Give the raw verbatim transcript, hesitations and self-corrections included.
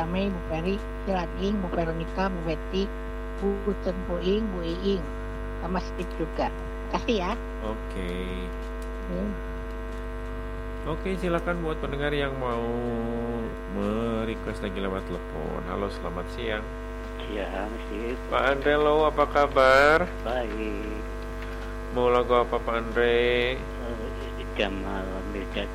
Mei, Bu Peri, Cilading, Bu Veronica, Bu Betty, Bu Chen Puing, Bu Iing, sama Steve juga. Kasih ya. Oke. Hmm. Oke, silakan buat pendengar yang mau merequest lagi lewat telepon. Halo, selamat siang. Siang, sip. Pak Andre Lo, apa kabar? Baik. Mau lagu apa Pak Andre? Uh, Jamal Mirdad